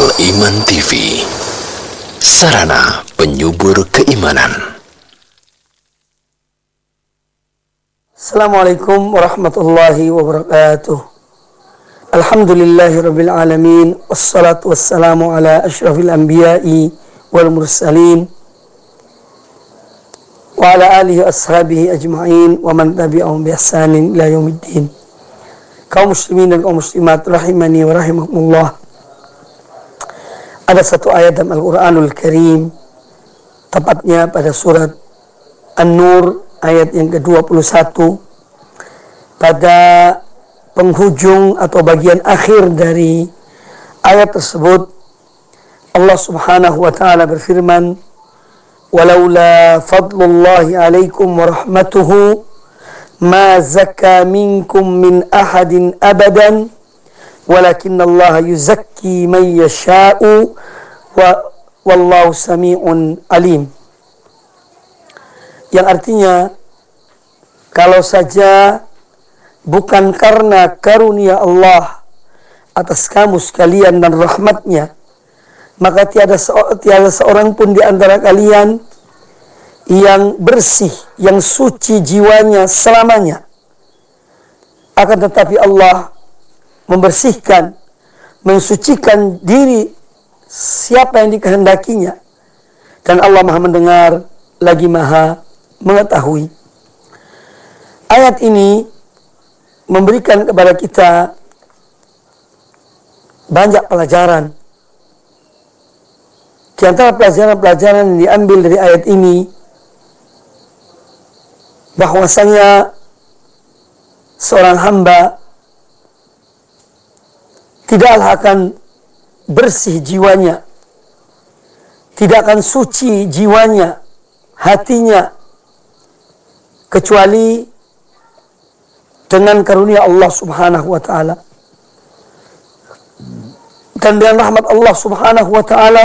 Al-Iman TV, sarana penyubur keimanan. Assalamualaikum warahmatullahi wabarakatuh. Alhamdulillahirabbil alamin, wassalatu wassalamu ala asyrafil anbiya'i wal mursalin wa ala alihi ashabihi ajma'in wa man tabi'ahum bi ihsanin ila yaumiddin. Kaum muslimin dan kaum muslimat rahimani wa rahimakumullah. Ada satu ayat dalam Al-Quranul Karim, tepatnya pada surat An-Nur ayat yang ke-21, pada penghujung atau bagian akhir dari ayat tersebut, Allah subhanahu wa ta'ala berfirman, walaula fadlullahi alaikum wa rahmatuhu ma zaka minkum min ahadin abadan walakinnallaha yuzakki man yasha'u wallahu sami'un alim. Yang artinya, kalau saja bukan karena karunia Allah atas kamu sekalian dan rahmatnya, maka tiada seorang pun di antara kalian yang bersih, yang suci jiwanya selamanya. Akan tetapi Allah membersihkan, mensucikan diri siapa yang dikehendakinya. Dan Allah Maha mendengar lagi Maha mengetahui. Ayat ini memberikan kepada kita banyak pelajaran. Di antara pelajaran-pelajaran yang diambil dari ayat ini, bahwasanya seorang hamba tidaklah akan bersih jiwanya, tidak akan suci jiwanya, hatinya, kecuali dengan karunia Allah subhanahu wa ta'ala. Dan dengan rahmat Allah subhanahu wa ta'ala,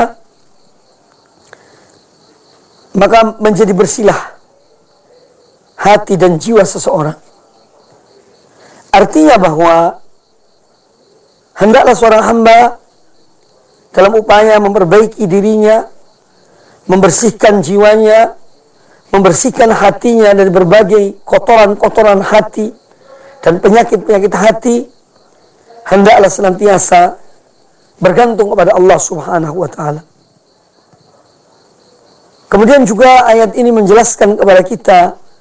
maka menjadi bersihlah hati dan jiwa seseorang. Artinya bahwa hendaklah seorang hamba dalam upaya memperbaiki dirinya, membersihkan jiwanya, membersihkan hatinya dari berbagai kotoran-kotoran hati dan penyakit-penyakit hati, hendaklah senantiasa bergantung kepada Allah subhanahu wa ta'ala. Kemudian juga ayat ini menjelaskan kepada kita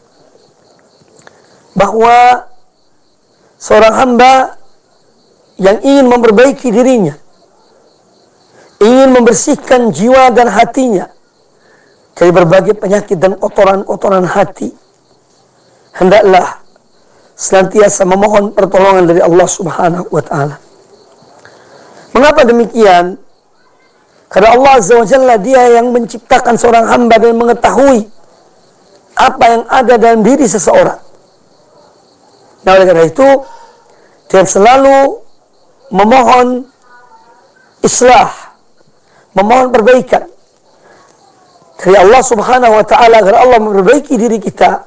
bahwa seorang hamba yang ingin memperbaiki dirinya, ingin membersihkan jiwa dan hatinya dari berbagai penyakit dan kotoran-kotoran hati, hendaklah senantiasa memohon pertolongan dari Allah subhanahu wa ta'ala. Mengapa demikian? Karena Allah azza wa jalla, dia yang menciptakan seorang hamba dan mengetahui apa yang ada dalam diri seseorang. Nah, oleh karena itu, dia selalu memohon islah, memohon perbaikan dari Allah subhanahu wa ta'ala agar Allah memperbaiki diri kita.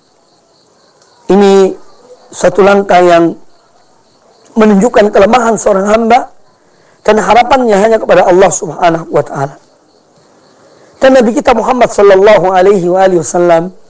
Ini satu langkah yang menunjukkan kelemahan seorang hamba dan harapannya hanya kepada Allah subhanahu wa ta'ala. Dan Nabi kita Muhammad sallallahu alaihi wasallam